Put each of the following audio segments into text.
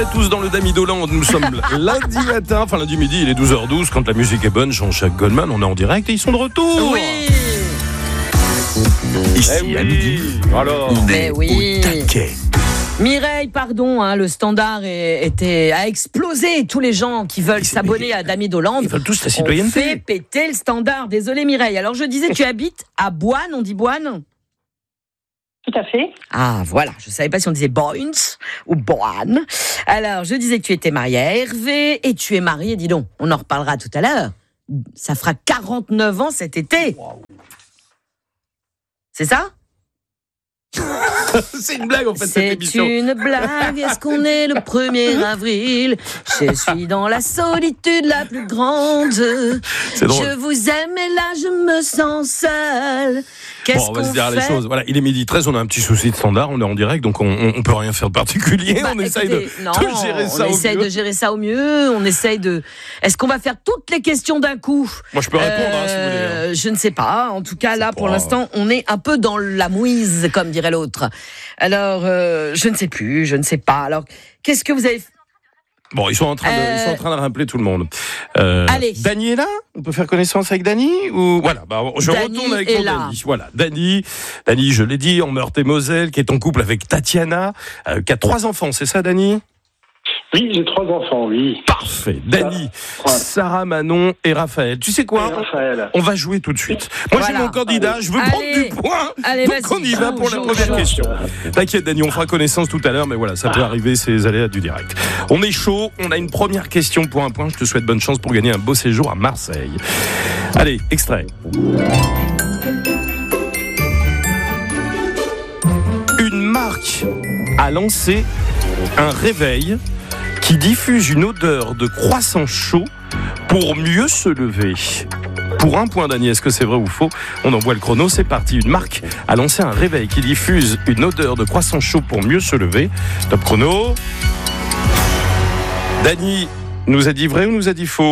Tous dans le Damidoland, nous sommes lundi matin, enfin lundi midi, il est 12h12, quand la musique est bonne, Jean-Jacques Goldman, on est en direct et ils sont de retour. Oui. Ici à midi, alors, on est au taquet. Mireille, pardon, le standard a explosé. Tous les gens qui veulent s'abonner à Damidoland, Ils veulent tous la citoyenneté. On fait péter le standard. Désolé Mireille. Alors je disais, tu habites à Boine, on dit Boine ? Tout à fait. Ah, voilà. Je ne savais pas si on disait Boines ou Boine. Alors, je disais que tu étais mariée à Hervé et tu es mariée, dis donc, on en reparlera tout à l'heure. Ça fera 49 ans cet été. Wow. C'est ça ? C'est une blague en fait, cette émission. C'est une blague, est-ce qu'on est le 1er avril ? Je suis dans la solitude la plus grande. C'est drôle. Je vous aime et là je me sens seule. Qu'est-ce on va qu'on se dire fait ? les choses. Voilà, il est 12h13, on a un petit souci de standard, on est en direct, donc on peut rien faire de particulier. On essaye de gérer ça au mieux. On essaye de gérer ça au mieux. On essaye de. Est-ce qu'on va faire toutes les questions d'un coup ? Moi, je peux répondre si vous voulez. Je ne sais pas. En tout cas, là, pour l'instant, on est un peu dans la mouise, comme dirait l'autre. Alors, je ne sais plus, je ne sais pas. Alors, qu'est-ce que vous avez fait ? Bon, ils sont en train de rappeler tout le monde. Allez. Dany est là ? On peut faire connaissance avec Dany ou voilà, je Dany retourne avec mon là. Dany. Voilà, Dany, je l'ai dit, en Meurthe-et-Moselle, qui est en couple avec Tatiana, qui a 3 enfants, c'est ça, Dany ? Oui, j'ai 3 enfants, oui. Parfait. Dany, Sarah, Manon et Raphaël. Tu sais quoi ? On va jouer tout de suite. Moi, j'ai mon candidat, je veux prendre du point. Allez, donc, on y va pour la première question. T'inquiète, Dany, on fera connaissance tout à l'heure, mais voilà, ça peut arriver, c'est les aléas du direct. On est chaud, on a une première question pour un point. Je te souhaite bonne chance pour gagner un beau séjour à Marseille. Allez, extrait. Une marque a lancé un réveil qui diffuse une odeur de croissant chaud pour mieux se lever. Pour un point, Dany, est-ce que c'est vrai ou faux ? On envoie le chrono, c'est parti. Une marque a lancé un réveil qui diffuse une odeur de croissant chaud pour mieux se lever. Top chrono. Dany nous a dit vrai ou nous a dit faux ?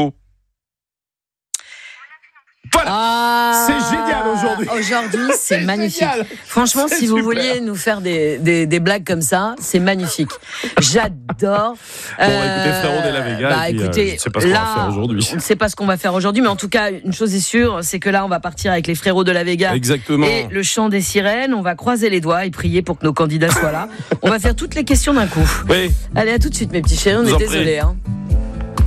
Voilà, c'est génial aujourd'hui. Aujourd'hui, c'est magnifique. Génial. Franchement, C'est si vous super. vouliez nous faire des blagues comme ça, c'est magnifique. J'adore. Bon, écoutez, frérot de la Vega, écoutez, je ne sais pas ce qu'on va faire aujourd'hui. On ne sait pas ce qu'on va faire aujourd'hui, mais en tout cas, une chose est sûre, c'est que là, on va partir avec les frérots de la Vega. Exactement. Et le chant des sirènes. On va croiser les doigts et prier pour que nos candidats soient là. On va faire toutes les questions d'un coup. Oui. Allez, à tout de suite, mes petits chéris. On Vous est en désolés.